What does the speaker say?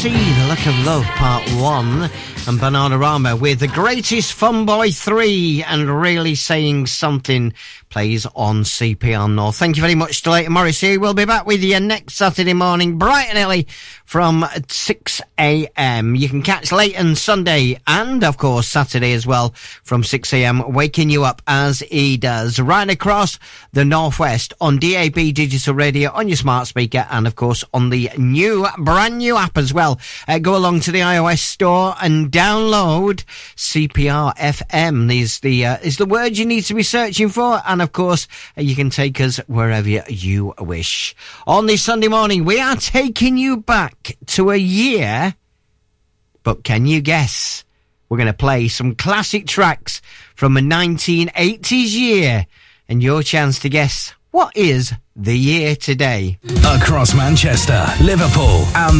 C, The Look of Love, Part 1, and Bananarama with The Greatest Fun Boy 3 and Really Saying Something plays on CPR North. Thank you very much to Leighton Morris here. We'll be back with you next Saturday morning, bright and early, from 6 a.m. You can catch Leighton Sunday and, of course, Saturday as well from 6 a.m, waking you up as he does, right across the Northwest on DAB Digital Radio, on your smart speaker, and, of course, on the brand new app as well. Go along to the iOS store and download CPR FM. Is the word you need to be searching for, and of course you can take us wherever you wish. On this Sunday morning, we are taking you back to a year, but can you guess? We're going to play some classic tracks from a 1980s year, and your chance to guess what is the year today. Across Manchester, Liverpool and